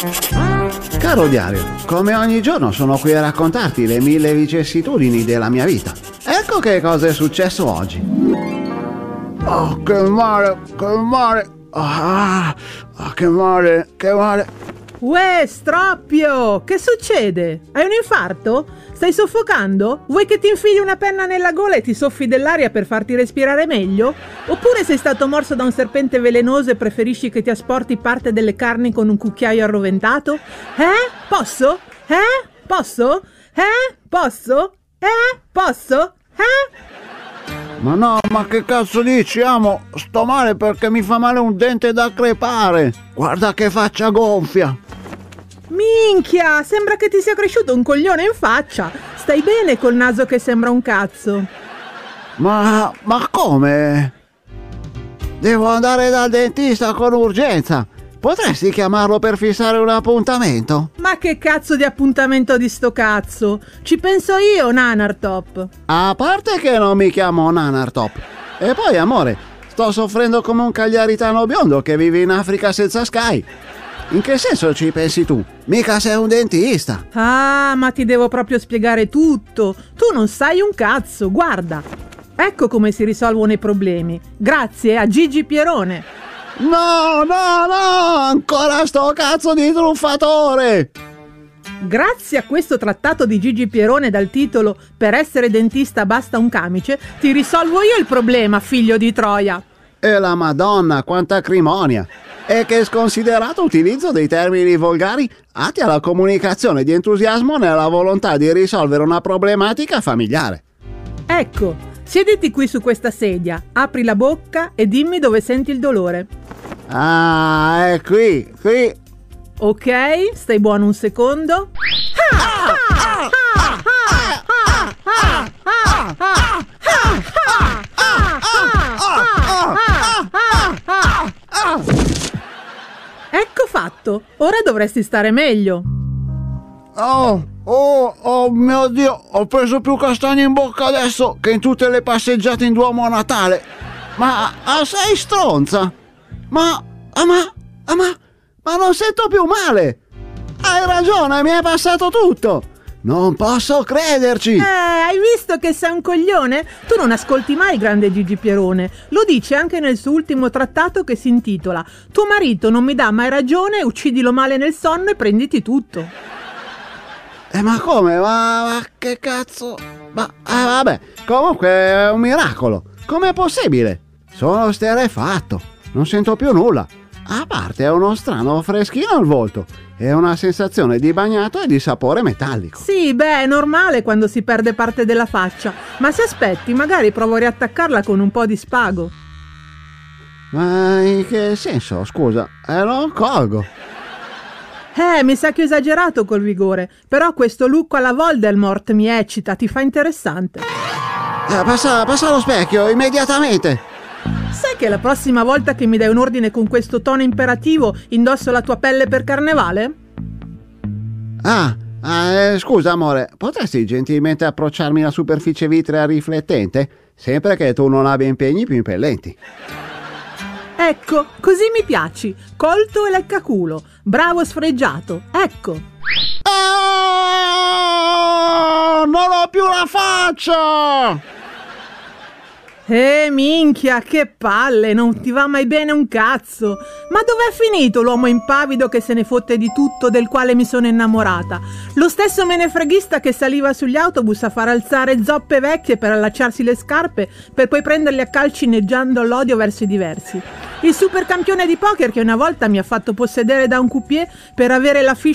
Caro diario, come ogni giorno sono qui a raccontarti le 1000 vicissitudini della mia vita. Ecco che cosa è successo oggi. Oh, che male, che male. Che male, che male. Uè, Stroppio, che succede? Hai un infarto? Stai soffocando? Vuoi che ti infili una penna nella gola e ti soffi dell'aria per farti respirare meglio? Oppure sei stato morso da un serpente velenoso e preferisci che ti asporti parte delle carni con un cucchiaio arroventato? Posso? Posso? Posso? Posso? Ma no, ma che cazzo dici, amo? Sto male perché mi fa male un dente da crepare. Guarda che faccia gonfia. Minchia, sembra che ti sia cresciuto un coglione in faccia. Stai bene col naso che sembra un cazzo? Ma come? Devo andare dal dentista con urgenza. Potresti chiamarlo per fissare un appuntamento? Ma che cazzo di appuntamento di sto cazzo? Ci penso io, Nanartop. A parte che non mi chiamo Nanartop. E poi, amore, sto soffrendo come un cagliaritano biondo che vive in Africa senza Sky. In che senso ci pensi tu? Mica sei un dentista. Ah, ma ti devo proprio spiegare tutto. Tu non sai un cazzo, guarda. Ecco come si risolvono i problemi. Grazie a Gigi Pierone. No, ancora sto cazzo di truffatore. Grazie a questo trattato di Gigi Pierone dal titolo "Per essere dentista basta un camice", ti risolvo io il problema, figlio di Troia. E la Madonna, quanta acrimonia! E che sconsiderato utilizzo dei termini volgari atti alla comunicazione di entusiasmo nella volontà di risolvere una problematica familiare. Ecco, siediti qui su questa sedia, apri la bocca e dimmi dove senti il dolore. Ah, è qui. Ok, stai buono un secondo. Ecco fatto, ora dovresti stare meglio. Oh mio Dio, ho preso più castagne in bocca adesso che in tutte le passeggiate in Duomo a Natale. Ma sei stronza? Ma non sento più male. Hai ragione, mi è passato tutto. Non posso crederci. Hai visto che sei un coglione? Tu non ascolti mai grande Gigi Pierone. Lo dice anche nel suo ultimo trattato che si intitola "Tuo marito non mi dà mai ragione, uccidilo male nel sonno e prenditi tutto". Ma come? Ma che cazzo? Vabbè, comunque è un miracolo. Com'è possibile? Sono sterefatto, non sento più nulla. A parte uno strano freschino al volto e una sensazione di bagnato e di sapore metallico. Sì, beh, è normale quando si perde parte della faccia, ma se aspetti magari provo a riattaccarla con un po' di spago. Ma in che senso? Scusa, non colgo. Mi sa che ho esagerato col vigore, però questo look alla Voldemort mi eccita, ti fa interessante. Passa lo specchio, immediatamente. Sai che la prossima volta che mi dai un ordine con questo tono imperativo indosso la tua pelle per carnevale? Scusa amore, potresti gentilmente approcciarmi la superficie vitrea riflettente? Sempre che tu non abbia impegni più impellenti. Ecco, così mi piaci, colto e leccaculo, bravo sfregiato, ecco. Non ho più la faccia! Minchia, che palle, non ti va mai bene un cazzo. Ma dov'è finito l'uomo impavido che se ne fotte di tutto, del quale mi sono innamorata? Lo stesso menefreghista che saliva sugli autobus a far alzare zoppe vecchie per allacciarsi le scarpe, per poi prenderli a calci inneggiando l'odio verso i diversi. Il supercampione di poker che una volta mi ha fatto possedere da un croupier per avere la fiche